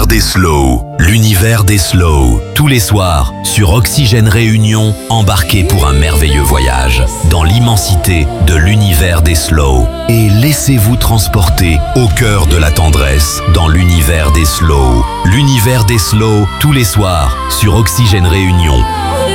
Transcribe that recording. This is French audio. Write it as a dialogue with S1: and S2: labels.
S1: l'univers des slow. L'univers des slow. Tous les soirs, sur Oxygène Réunion, embarquez pour un merveilleux voyage dans l'immensité de l'univers des slow. Et laissez-vous transporter au cœur de la tendresse dans l'univers des slow. L'univers des slow, tous les soirs, sur Oxygène Réunion.